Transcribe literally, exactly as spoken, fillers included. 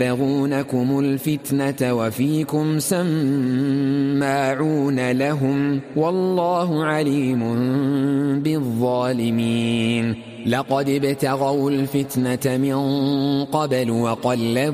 يبغونكم الفتنة وفيكم سماعون لهم والله عليم بالظالمين. لقد ابتغوا الفتنة من قبل وقلبوا